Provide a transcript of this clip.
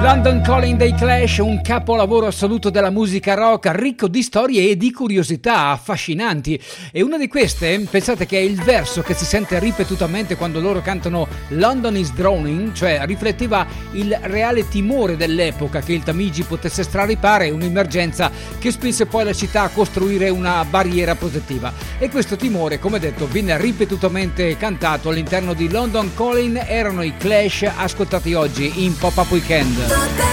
London Calling dei Clash, un capolavoro assoluto della musica rock, ricco di storie e di curiosità affascinanti. E una di queste, pensate che è il verso che si sente ripetutamente quando loro cantano London is drowning, cioè rifletteva il reale timore dell'epoca che il Tamigi potesse straripare, un'emergenza che spinse poi la città a costruire una barriera protettiva. E questo timore, come detto, viene ripetutamente cantato all'interno di London Calling. Erano i Clash, ascoltati oggi in Pop-Up Weekend.